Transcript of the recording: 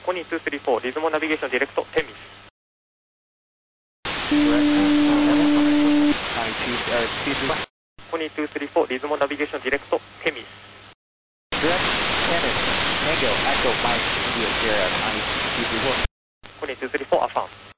2234 リズモナビゲーションディレクトテミス。2234リズモナビゲーションディレクトテミス。 Direct Tennis Tango Echo Mike India Sierra 9234. 2234 affirm.